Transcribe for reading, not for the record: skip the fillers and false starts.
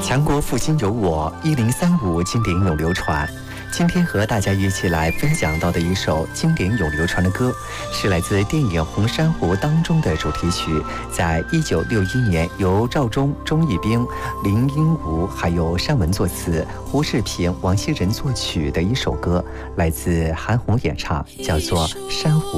强国复兴有我，1035经典永流传。今天和大家一起来分享到的一首经典永流传的歌，是来自电影《红珊瑚》当中的主题曲，在1961年由赵忠、钟义兵、林英吾还有单文作词，胡世平、王希仁作曲的一首歌，来自韩红演唱，叫做《珊瑚》。